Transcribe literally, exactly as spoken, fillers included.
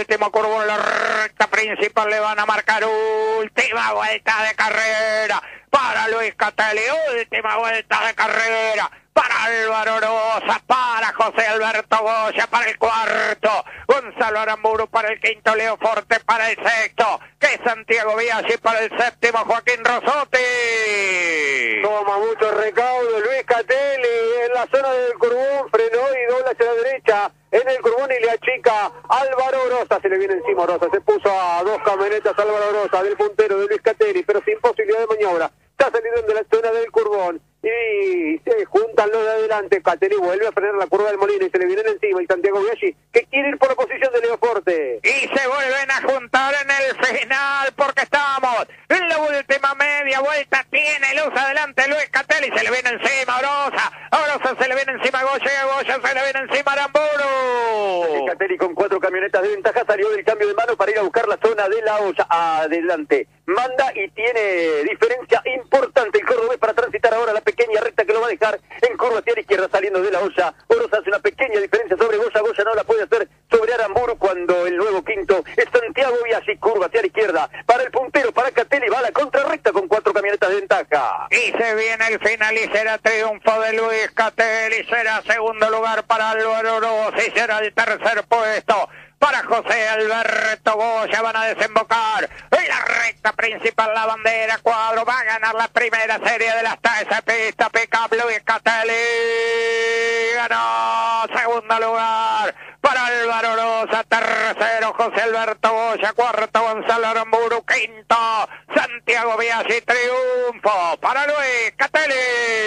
último curvo en la recta principal, le van a marcar última vuelta de carrera para Luis Catelli, última vuelta de carrera para Álvaro Rosa, para José Alberto Goya, para el cuarto, Gonzalo Aramburu para el quinto, Leo Forte para el sexto, que es Santiago Biaggi para el séptimo, Joaquín Rosotti. Toma mucho recaudo Luis Catelli en la zona del curvón, frenó y dobla hacia la derecha en el curvón y le achica Álvaro Rosa, se le viene encima Rosa, se puso a dos camionetas Álvaro Rosa del puntero de Luis Catelli, pero sin posibilidad de maniobra, está saliendo de la zona del curvón y se juntan los de adelante. Catelli vuelve a frenar la curva del Molino y se le vienen encima, y Santiago Biaggi que quiere ir por la posición de Leo Forte. Y se vuelven a juntar en el final porque estamos en la última media vuelta, tiene luz adelante Luis Catelli, se le viene encima Rosa, Rosa se le viene encima Goya, Goya se le viene encima Aramburu. Catelli con cuatro camionetas de ventaja salió del cambio de mano para ir a buscar la zona de la olla. Adelante manda y tiene diferencia importante el cordobés para transitar ahora la pequeña recta que lo va a dejar en curva hacia la izquierda saliendo de la olla. Orosa hace una pequeña diferencia sobre Goya, Goya no la puede hacer sobre Aramburu cuando el nuevo quinto es Santiago Biaggi, curva hacia la izquierda para el puntero, para Catelli, va a la contrarrecta con cuatro camionetas de ventaja. Y se viene el final y será triunfo de Luis Catelli, será segundo lugar para Álvaro Rosa y será el tercer puesto para José Alberto Goya. Van a desembocar en la recta principal, la bandera cuadro, va a ganar la primera serie de las tres pistas, pick-up Luis Catelli, ganó, segundo lugar para Álvaro Rosa, tercero José Alberto Goya, cuarto Gonzalo Aramburu, quinto Santiago Biaggi, triunfo para Luis Catelli.